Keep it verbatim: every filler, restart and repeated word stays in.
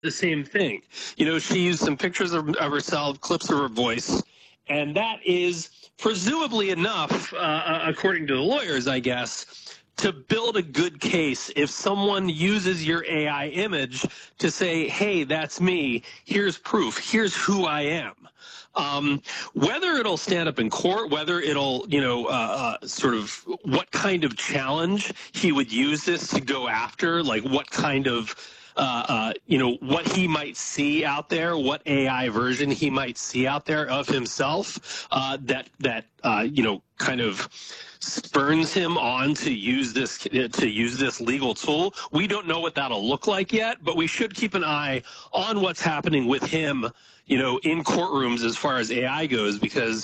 the same thing. You know, she used some pictures of, of herself, clips of her voice, and that is presumably enough, uh, uh, according to the lawyers, I guess, to build a good case if someone uses your A I image to say, hey, that's me, here's proof, here's who I am. Um, whether it'll stand up in court, whether it'll, you know, uh, uh, sort of what kind of challenge he would use this to go after, like what kind of, uh, uh, you know, what he might see out there, what A I version he might see out there of himself, uh, that, that uh, you know, kind of spurns him on to use this to use this legal tool. We don't know what that'll look like yet, but we should keep an eye on what's happening with him, you know, in courtrooms as far as A I goes, because